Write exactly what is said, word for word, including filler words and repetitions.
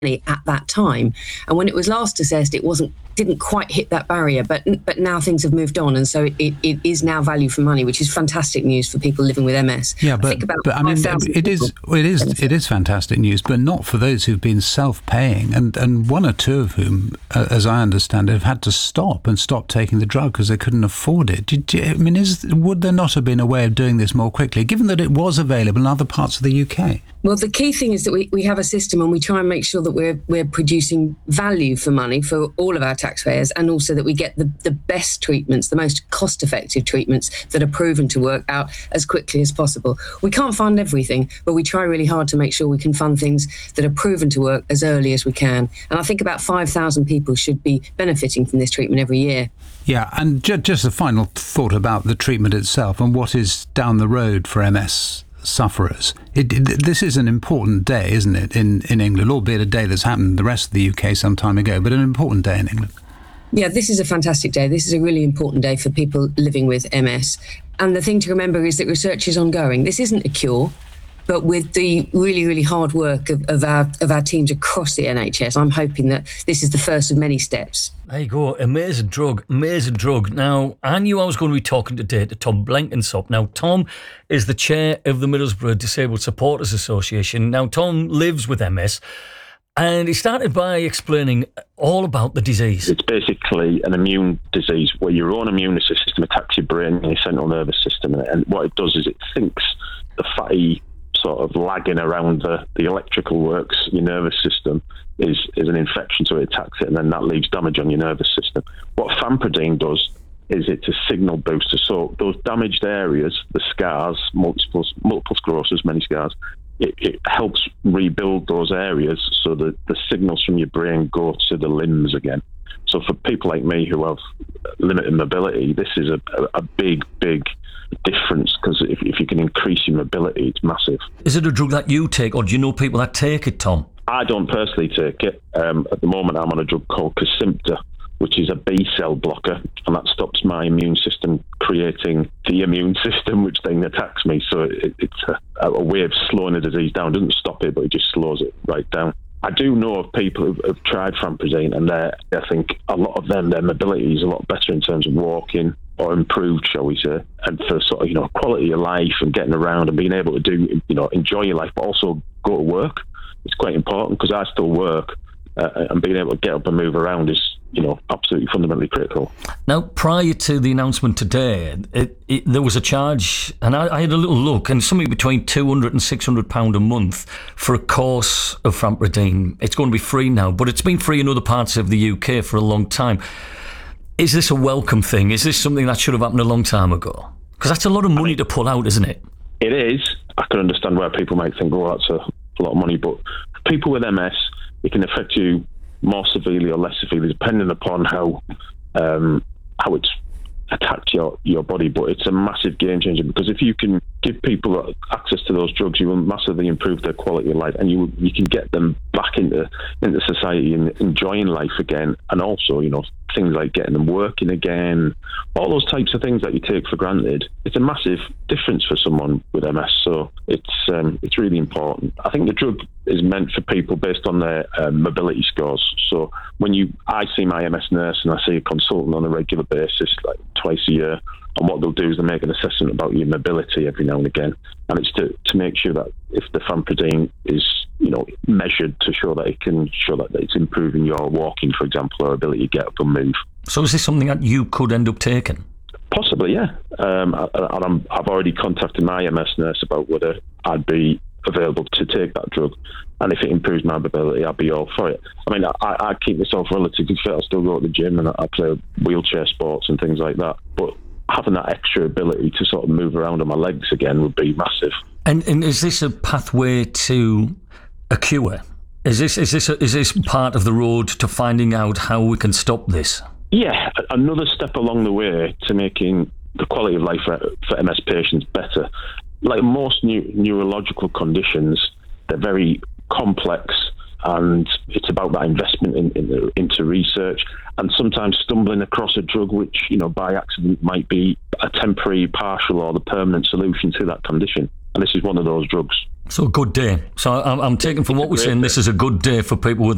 at that time. And when it was last assessed, it wasn't didn't quite hit that barrier, but but now things have moved on, and so it, it, it is now value for money, which is fantastic news for people living with M S. Yeah, but, I think about but I mean, it is it is it is fantastic news, but not for those who've been self-paying, and, and one or two of whom, uh, as I understand it, have had to stop and stop taking the drug because they couldn't afford it. Did you, I mean, is would there not have been a way of doing this more quickly, given that it was available in other parts of the U K? Well, the key thing is that we, we have a system, and we try and make sure that we're we're producing value for money for all of our taxpayers, and also that we get the, the best treatments, the most cost-effective treatments that are proven to work out as quickly as possible. We can't fund everything, but we try really hard to make sure we can fund things that are proven to work as early as we can. And I think about five thousand people should be benefiting from this treatment every year. Yeah, and ju- just a final thought about the treatment itself and what is down the road for M S sufferers. It, it, this is an important day, isn't it, in, in England, albeit a day that's happened in the rest of the U K some time ago, but an important day in England. Yeah, this is a fantastic day. This is a really important day for people living with M S. And the thing to remember is that research is ongoing. This isn't a cure, but with the really, really hard work of, of our of our teams across the N H S, I'm hoping that this is the first of many steps. There you go. Amazing drug. Amazing drug. Now, I knew I was going to be talking today to Tom Blenkinsop. Now, Tom is the chair of the Middlesbrough Disabled Supporters Association. Now, Tom lives with M S, and he started by explaining all about the disease. It's basically an immune disease where your own immune system attacks your brain and your central nervous system. And what it does is it thinks the fatty sort of lagging around the, the electrical works, your nervous system, is, is an infection, so it attacks it, and then that leaves damage on your nervous system. What Famprudine does is it's a signal booster. So those damaged areas, the scars, multiple, multiple sclerosis, many scars, it, it helps rebuild those areas so that the signals from your brain go to the limbs again. So for people like me who have limited mobility, this is a, a, a big, big difference, because if, if you can increase your mobility, it's massive. Is it a drug that you take, or do you know people that take it, Tom? I don't personally take it. Um, at the moment, I'm on a drug called Kesimpta, which is a B-cell blocker, and that stops my immune system creating the immune system, which then attacks me. So it, it's a, a way of slowing the disease down. It doesn't stop it, but it just slows it right down. I do know of people who have tried Famprudine, and I think a lot of them, their mobility is a lot better in terms of walking, or improved, shall we say, and for sort of, you know, quality of life and getting around and being able to do, you know, enjoy your life, but also go to work. It's quite important, because I still work, uh, and being able to get up and move around is, you know, absolutely fundamentally critical. Now, prior to the announcement today, it, it, there was a charge, and I, I had a little look, and something between two hundred and six hundred pounds a month for a course of Famprudine. It's going to be free now, but it's been free in other parts of the U K for a long time. Is this a welcome thing? Is this something that should have happened a long time ago? Because that's a lot of money I mean, to pull out, isn't it? It is. I can understand where people might think, oh, that's a, a lot of money, but for people with M S, it can affect you more severely or less severely, depending upon how um, how it's attacked your, your body. But it's a massive game changer, because if you can give people access to those drugs, you will massively improve their quality of life, and you you can get them back into into society and enjoying life again. And also, you know, things like getting them working again, all those types of things that you take for granted. It's a massive difference for someone with M S, so it's um, it's really important. I think the drug is meant for people based on their um, mobility scores. So when you, I see my M S nurse and I see a consultant on a regular basis, like twice a year, and what they'll do is they'll make an assessment about your mobility every now and again, and it's to, to make sure that if the Famprudine is, you know, measured to show that it can show that it's improving your walking, for example, or ability to get up and move. So is this something that you could end up taking? Possibly, yeah. Um, and I'm, I've already contacted my M S nurse about whether I'd be available to take that drug, and if it improves my mobility, I'll be all for it. I mean, I, I keep myself relatively fit. I still go to the gym and I play wheelchair sports and things like that, but having that extra ability to sort of move around on my legs again would be massive. And, and is this a pathway to a cure? Is this is this a, is this part of the road to finding out how we can stop this? Yeah, another step along the way to making the quality of life for, for M S patients better. Like most new, neurological conditions, they're very complex, and it's about that investment in, in, into research, and sometimes stumbling across a drug which, you know, by accident might be a temporary, partial, or the permanent solution to that condition. And this is one of those drugs. So a good day. So I'm, I'm taking from what we're saying, this is a good day for people with